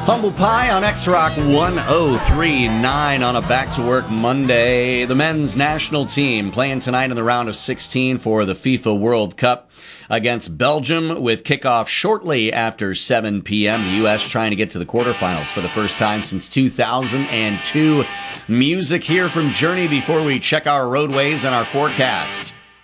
Humble Pie on X-Rock 1039 on a back-to-work Monday. The men's national team playing tonight in the round of 16 for the FIFA World Cup against Belgium with kickoff shortly after 7 p.m. The U.S. trying to get to the quarterfinals for the first time since 2002. Music here from Journey before we check our roadways and our forecast.